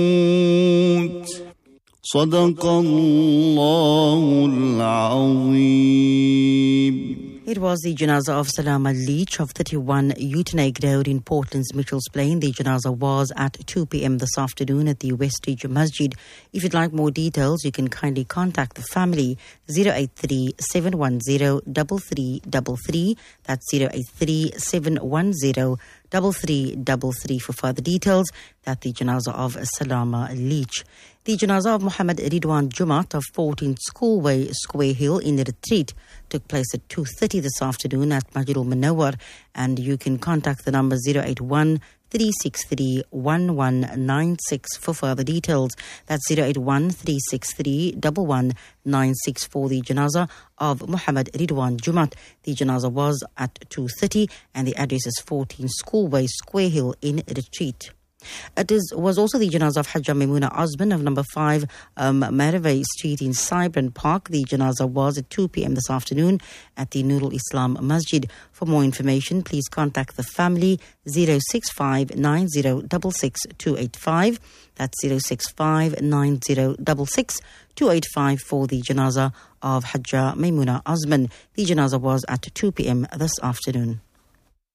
صدق الله العظيم. It was the janazah of Salama Leach of 31 Utenegg Road in Portland's Mitchells Plain. The janazah was at 2 p.m. this afternoon at the Westridge Masjid. If you'd like more details, you can kindly contact the family 083-710-3333. That's 083-710-3333 for further details. That's the janazah of Salama Leach. The janazah of Muhammad Ridwan Jumat of 14 Schoolway, Square Hill in Retreat took place at 2:30 this afternoon at Masjidul Munawwar, and you can contact the number 081-363-1196 for further details. That's 081-363-1196 for the janazah of Muhammad Ridwan Jumat. The janazah was at 2:30 and the address is 14 Schoolway, Square Hill in Retreat. It was also the janazah of Hajja Maimuna Osman of number 5 Maravai Street in Cybran Park. The janazah was at 2 p.m. this afternoon at the Nurul Islam Masjid. For more information, please contact the family 06590666285. That's 06590666285 for the janazah of Hajja Maimuna Osman. The janazah was at 2 p.m. this afternoon.